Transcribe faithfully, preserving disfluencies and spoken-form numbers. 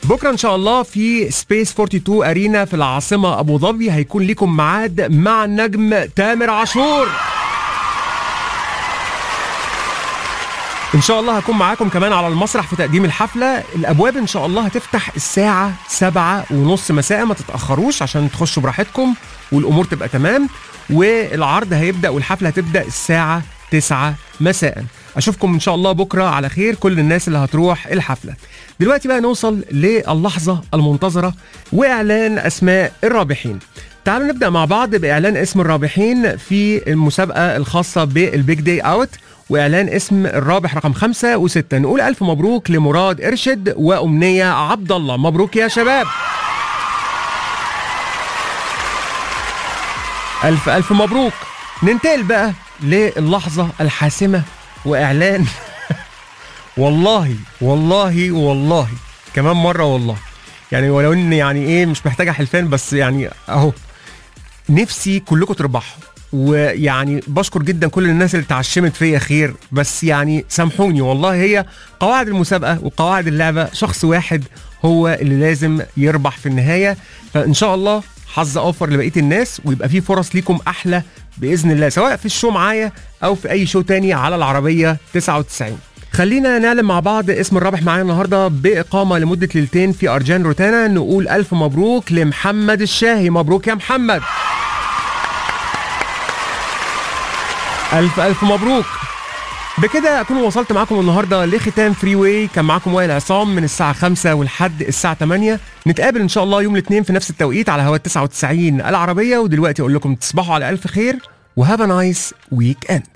بكره ان شاء الله في سبيس اتنين واربعين ارينا في العاصمه ابو ظبي هيكون لكم ميعاد مع النجم تامر عاشور. ان شاء الله هكون معاكم كمان على المسرح في تقديم الحفله. الابواب ان شاء الله هتفتح الساعه سبعة ونص مساء، ما تتاخروش عشان تخشوا براحتكم والامور تبقى تمام. والعرض هيبدا والحفله هتبدا الساعه تسعة مساء. اشوفكم ان شاء الله بكره على خير كل الناس اللي هتروح الحفله. دلوقتي بقى نوصل للحظه المنتظره واعلان اسماء الرابحين. تعالوا نبدا مع بعض باعلان اسم الرابحين في المسابقه الخاصه بالبيج داي اوت، واعلان اسم الرابح رقم خمسة وستة. نقول الف مبروك لمراد ارشد وامنيه عبد الله، مبروك يا شباب، الف الف مبروك. ننتقل بقى للحظه الحاسمه واعلان والله والله والله كمان مره والله يعني، ولو ان يعني ايه مش محتاجه حلفان، بس يعني اهو نفسي كلكم تربحوا. ويعني بشكر جدا كل الناس اللي تعشمت فيا خير، بس يعني سامحوني والله، هي قواعد المسابقه وقواعد اللعبه، شخص واحد هو اللي لازم يربح في النهايه. فان شاء الله حظ اوفر لبقيه الناس، ويبقى في فرص ليكم احلى باذن الله، سواء في الشو معايا او في اي شو تاني على العربيه تسعة وتسعين. خلينا نعلم مع بعض اسم الرابح معانا النهارده باقامه لمده ليلتين في ارجان روتانا. نقول الف مبروك لمحمد الشاهي، مبروك يا محمد، الف الف مبروك. بكده اكون وصلت معاكم النهارده لختام فري واي. كان معاكم وائل عصام من الساعه خمسة ولحد الساعه تمانية. نتقابل ان شاء الله يوم الاثنين في نفس التوقيت على هوا تسعة وتسعين العربيه. ودلوقتي اقول لكم تصبحوا على الف خير وهاف ا نايس ويك اند.